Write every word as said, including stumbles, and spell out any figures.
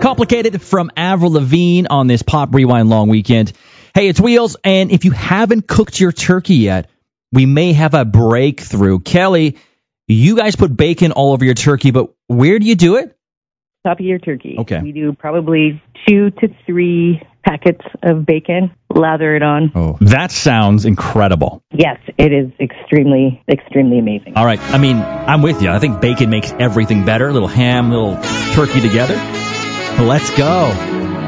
Complicated from Avril Lavigne on this Pop Rewind long weekend. Hey, it's Wheels, and if you haven't cooked your turkey yet, we may have a breakthrough. Kelly, you guys put bacon all over your turkey, but where do you do it? Top of your turkey. Okay. We do probably two to three packets of bacon, lather it on. Oh, that sounds incredible. Yes, it is extremely, extremely amazing. All right. I mean, I'm with you. I think bacon makes everything better. A little ham, little turkey together. Let's go.